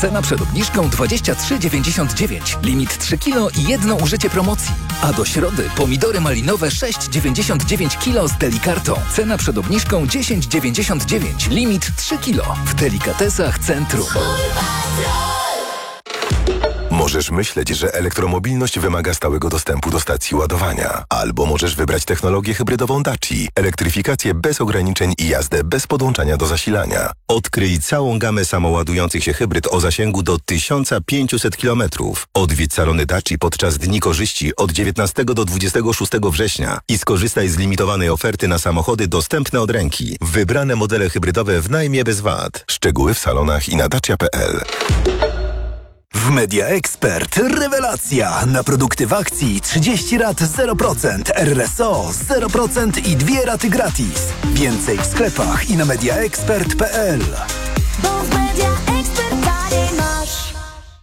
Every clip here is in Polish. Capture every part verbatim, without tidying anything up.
Cena przed obniżką dwadzieścia trzy dziewięćdziesiąt dziewięć. Limit trzy kilo i jedno użycie promocji. A do środy pomidory malinowe sześć dziewięćdziesiąt dziewięć kilo z Delikartą. Cena przed obniżką dziesięć dziewięćdziesiąt dziewięć. Limit trzy kilo. W Delikatesach Centrum. Możesz myśleć, że elektromobilność wymaga stałego dostępu do stacji ładowania. Albo możesz wybrać technologię hybrydową Daci, elektryfikację bez ograniczeń i jazdę bez podłączania do zasilania. Odkryj całą gamę samoładujących się hybryd o zasięgu do tysiąc pięćset kilometrów. Odwiedź salony Daci podczas Dni Korzyści od dziewiętnastego do dwudziestego szóstego września i skorzystaj z limitowanej oferty na samochody dostępne od ręki. Wybrane modele hybrydowe w najmie bez V A T. Szczegóły w salonach i na dacia kropka p l. W Media Expert rewelacja! Na produkty w akcji trzydzieści rat zero procent, R R S O zero procent i dwie raty gratis. Więcej w sklepach i na media expert kropka p l. Bo w Media Expert taniej masz.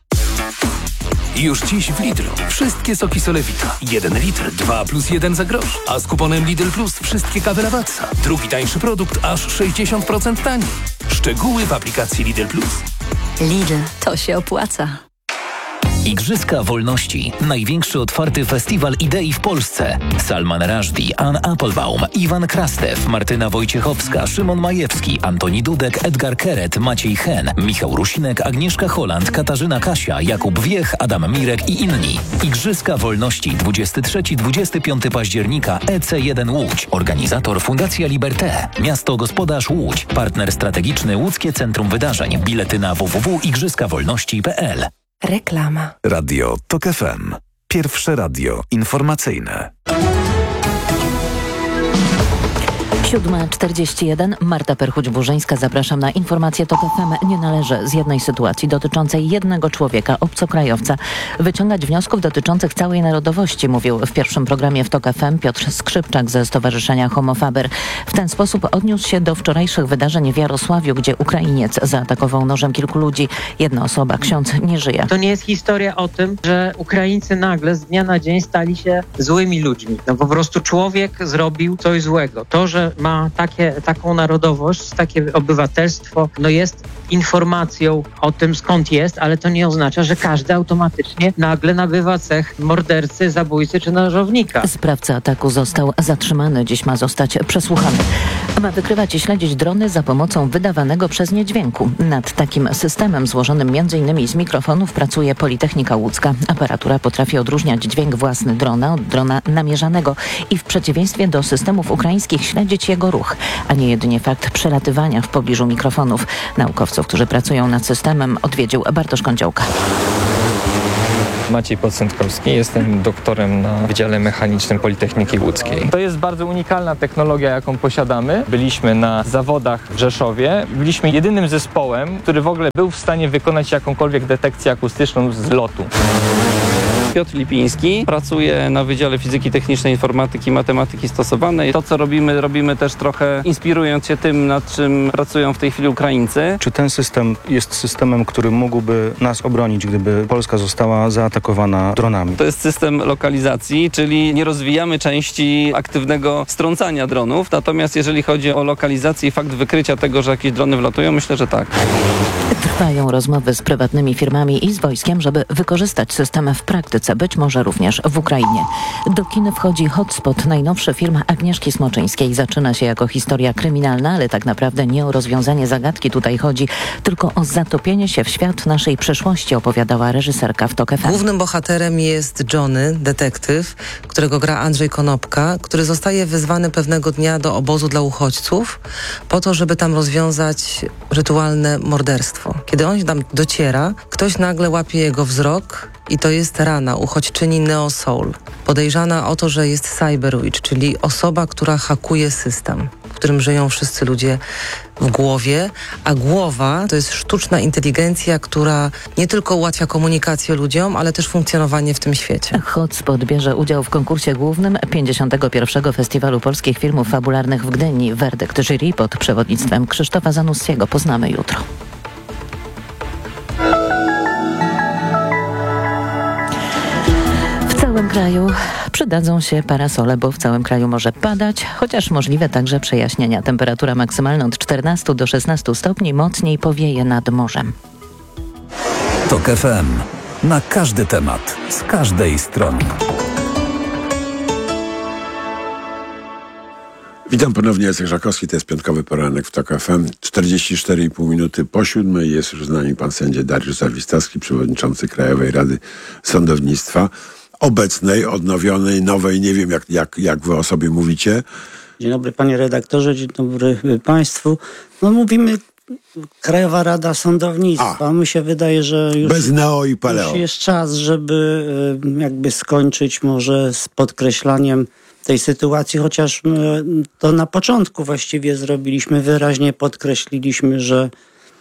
Już dziś w Lidlu wszystkie soki Solewita. jeden litr, dwa plus jeden za grosz. A z kuponem Lidl Plus wszystkie kawy Lavazza. Drugi tańszy produkt aż sześćdziesiąt procent taniej. Szczegóły w aplikacji Lidl Plus. Lidl, to się opłaca. Igrzyska Wolności. Największy otwarty festiwal idei w Polsce. Salman Rushdie, Ann Applebaum, Iwan Krastew, Martyna Wojciechowska, Szymon Majewski, Antoni Dudek, Edgar Keret, Maciej Hen, Michał Rusinek, Agnieszka Holland, Katarzyna Kasia, Jakub Wiech, Adam Mirek i inni. Igrzyska Wolności dwudziestego trzeciego do dwudziestego piątego października E C jeden Łódź. Organizator Fundacja Liberté. Miasto Gospodarz Łódź. Partner strategiczny Łódzkie Centrum Wydarzeń. Bilety na w w w kropka igrzyska wolności kropka p l. Reklama. Radio Tok F M. Pierwsze radio informacyjne. siódma czterdzieści jeden. Marta Perchuć-Burzyńska. Zapraszam na informację Tok F M. Nie należy z jednej sytuacji dotyczącej jednego człowieka, obcokrajowca, wyciągać wniosków dotyczących całej narodowości, mówił w pierwszym programie w Tok F M Piotr Skrzypczak ze Stowarzyszenia Homofaber. W ten sposób odniósł się do wczorajszych wydarzeń w Jarosławiu, gdzie Ukrainiec zaatakował nożem kilku ludzi. Jedna osoba, ksiądz, nie żyje. To nie jest historia o tym, że Ukraińcy nagle z dnia na dzień stali się złymi ludźmi. No po prostu człowiek zrobił coś złego. To, że ma takie, taką narodowość, takie obywatelstwo, no jest informacją o tym, skąd jest, ale to nie oznacza, że każdy automatycznie nagle nabywa cech mordercy, zabójcy czy nożownika. Sprawca ataku został zatrzymany. Dziś ma zostać przesłuchany. Ma wykrywać i śledzić drony za pomocą wydawanego przez nie dźwięku. Nad takim systemem złożonym między innymi z mikrofonów pracuje Politechnika Łódzka. Aparatura potrafi odróżniać dźwięk własny drona od drona namierzanego i w przeciwieństwie do systemów ukraińskich śledzić jego ruch, a nie jedynie fakt przelatywania w pobliżu mikrofonów. Naukowców, którzy pracują nad systemem, odwiedził Bartosz Kądziołka. Maciej Podstępkowski, jestem doktorem na Wydziale Mechanicznym Politechniki Łódzkiej. To jest bardzo unikalna technologia, jaką posiadamy. Byliśmy na zawodach w Rzeszowie. Byliśmy jedynym zespołem, który w ogóle był w stanie wykonać jakąkolwiek detekcję akustyczną z lotu. Piotr Lipiński, pracuję na Wydziale Fizyki Technicznej, Informatyki i Matematyki Stosowanej. To, co robimy, robimy też trochę inspirując się tym, nad czym pracują w tej chwili Ukraińcy. Czy ten system jest systemem, który mógłby nas obronić, gdyby Polska została zaatakowana dronami? To jest system lokalizacji, czyli nie rozwijamy części aktywnego strącania dronów, natomiast jeżeli chodzi o lokalizację i fakt wykrycia tego, że jakieś drony wlatują, myślę, że tak. Trwają rozmowy z prywatnymi firmami i z wojskiem, żeby wykorzystać system w praktyce, być może również w Ukrainie. Do kin wchodzi Hotspot, najnowszy film Agnieszki Smoczyńskiej. Zaczyna się jako historia kryminalna, ale tak naprawdę nie o rozwiązanie zagadki tutaj chodzi, tylko o zatopienie się w świat naszej przeszłości, opowiadała reżyserka w Tok F M. Głównym bohaterem jest Johnny, detektyw, którego gra Andrzej Konopka, który zostaje wyzwany pewnego dnia do obozu dla uchodźców po to, żeby tam rozwiązać rytualne morderstwo. Kiedy on tam dociera, ktoś nagle łapie jego wzrok i to jest Rana, uchodźczyni Neo Soul. Podejrzana o to, że jest Cyber Witch, czyli osoba, która hakuje system, w którym żyją wszyscy ludzie w głowie, a głowa to jest sztuczna inteligencja, która nie tylko ułatwia komunikację ludziom, ale też funkcjonowanie w tym świecie. Hotspot bierze udział w konkursie głównym pięćdziesiątego pierwszego Festiwalu Polskich Filmów Fabularnych w Gdyni. Werdykt jury pod przewodnictwem Krzysztofa Zanussiego poznamy jutro. W całym kraju przydadzą się parasole, bo w całym kraju może padać, chociaż możliwe także przejaśnienia. Temperatura maksymalna od czternastu do szesnastu stopni, mocniej powieje nad morzem. TOK F M. Na każdy temat, z każdej strony. Witam ponownie, Jacek Żakowski, to jest piątkowy poranek w TOK F M. czterdzieści cztery i pół minuty po siódmej jest już z nami pan sędzia Dariusz Zawistowski, przewodniczący Krajowej Rady Sądownictwa. Obecnej, odnowionej, nowej, nie wiem jak, jak, jak wy o sobie mówicie. Dzień dobry panie redaktorze, dzień dobry państwu. No mówimy Krajowa Rada Sądownictwa. A, mi się wydaje, że już, bez neo i paleo. Już jest czas, żeby jakby skończyć może z podkreślaniem tej sytuacji, chociaż my to na początku właściwie zrobiliśmy, wyraźnie podkreśliliśmy, że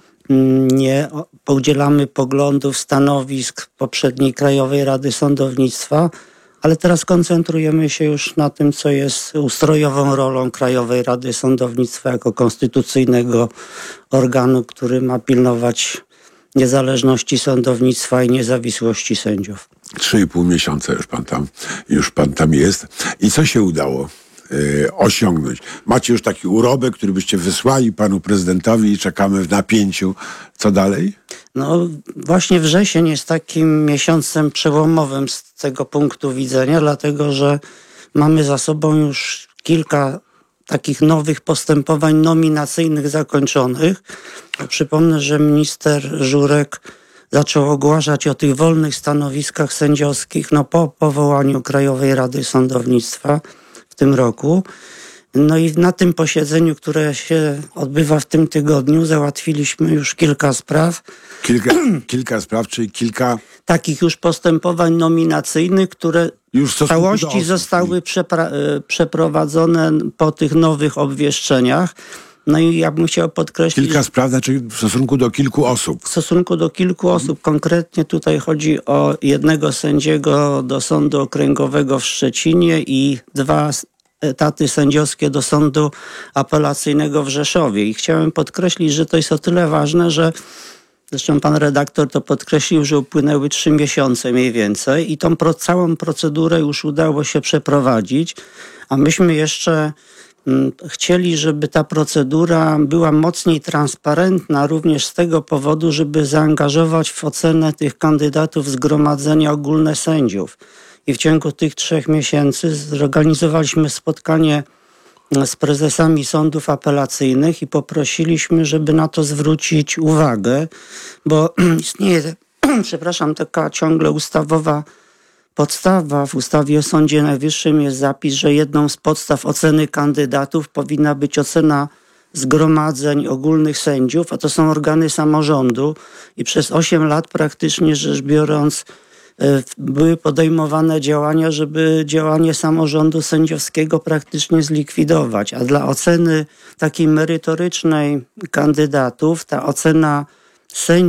nie podzielamy poglądów, stanowisk poprzedniej Krajowej Rady Sądownictwa, ale teraz koncentrujemy się już na tym, co jest ustrojową rolą Krajowej Rady Sądownictwa jako konstytucyjnego organu, który ma pilnować niezależności sądownictwa i niezawisłości sędziów. Trzy i pół miesiąca już pan tam, już pan tam jest. I co się udało yy, osiągnąć? Macie już taki urobek, który byście wysłali panu prezydentowi i czekamy w napięciu. Co dalej? No właśnie wrzesień jest takim miesiącem przełomowym z tego punktu widzenia, dlatego że mamy za sobą już kilka takich nowych postępowań nominacyjnych zakończonych. Przypomnę, że minister Żurek zaczął ogłaszać o tych wolnych stanowiskach sędziowskich no, po powołaniu Krajowej Rady Sądownictwa w tym roku. No i na tym posiedzeniu, które się odbywa w tym tygodniu, załatwiliśmy już kilka spraw. Kilka, kilka spraw, czyli kilka... Takich już postępowań nominacyjnych, które już w całości zostały przepra- przeprowadzone po tych nowych obwieszczeniach. No i ja bym chciał podkreślić... Kilka spraw, znaczy w stosunku do kilku osób. W stosunku do kilku osób. Konkretnie tutaj chodzi o jednego sędziego do Sądu Okręgowego w Szczecinie i dwa etaty sędziowskie do Sądu Apelacyjnego w Rzeszowie. I chciałem podkreślić, że to jest o tyle ważne, że zresztą pan redaktor to podkreślił, że upłynęły trzy miesiące mniej więcej i tą pro, całą procedurę już udało się przeprowadzić, a myśmy jeszcze mm, chcieli, żeby ta procedura była mocniej transparentna, również z tego powodu, żeby zaangażować w ocenę tych kandydatów Zgromadzenie Ogólne Sędziów. I w ciągu tych trzech miesięcy zorganizowaliśmy spotkanie z prezesami sądów apelacyjnych i poprosiliśmy, żeby na to zwrócić uwagę, bo istnieje, przepraszam, taka ciągle ustawowa podstawa. W ustawie o Sądzie Najwyższym jest zapis, że jedną z podstaw oceny kandydatów powinna być ocena zgromadzeń ogólnych sędziów, a to są organy samorządu i przez osiem lat praktycznie rzecz biorąc były podejmowane działania, żeby działanie samorządu sędziowskiego praktycznie zlikwidować. A dla oceny takiej merytorycznej kandydatów, ta ocena sędziów